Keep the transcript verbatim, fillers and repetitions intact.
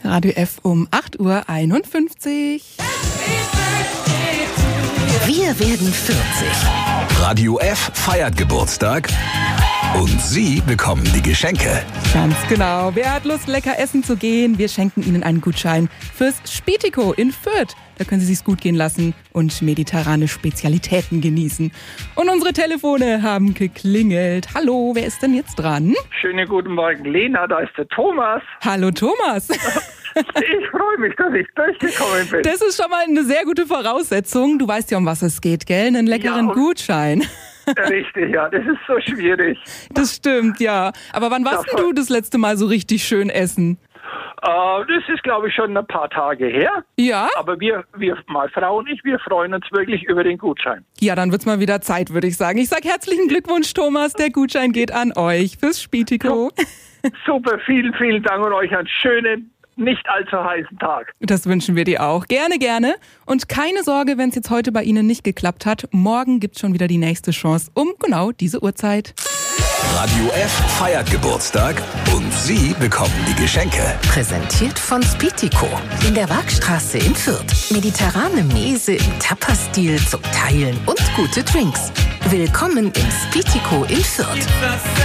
Radio F um acht Uhr einundfünfzig. Wir werden vierzig. Radio F feiert Geburtstag und Sie bekommen die Geschenke. Ganz genau. Wer hat Lust, lecker essen zu gehen? Wir schenken Ihnen einen Gutschein fürs Spitiko in Fürth. Da können Sie sich's gut gehen lassen und mediterrane Spezialitäten genießen. Und unsere Telefone haben geklingelt. Hallo, wer ist denn jetzt dran? Schönen guten Morgen, Lena, da ist der Thomas. Hallo, Thomas. Ich freue mich, dass ich durchgekommen bin. Das ist schon mal eine sehr gute Voraussetzung. Du weißt ja, um was es geht, gell? Einen leckeren Ja, Gutschein. Richtig, ja, das ist so schwierig. Das stimmt, ja. Aber wann warst denn du das letzte Mal so richtig schön essen? Äh, das ist, glaube ich, schon ein paar Tage her. Ja? Aber wir, wir, meine Frau und ich, wir freuen uns wirklich über den Gutschein. Ja, dann wird's mal wieder Zeit, würde ich sagen. Ich sag herzlichen Glückwunsch, Thomas. Der Gutschein geht an euch fürs Spitiko. Super, vielen, vielen Dank und euch einen schönen, nicht allzu heißen Tag. Das wünschen wir dir auch. Gerne, gerne. Und keine Sorge, wenn es jetzt heute bei Ihnen nicht geklappt hat. Morgen gibt's schon wieder die nächste Chance um genau diese Uhrzeit. Radio F feiert Geburtstag und Sie bekommen die Geschenke. Präsentiert von Spitiko in der Waagstraße in Fürth. Mediterrane Mese im Tapas-Stil zum Teilen und gute Drinks. Willkommen im Spitiko in Fürth.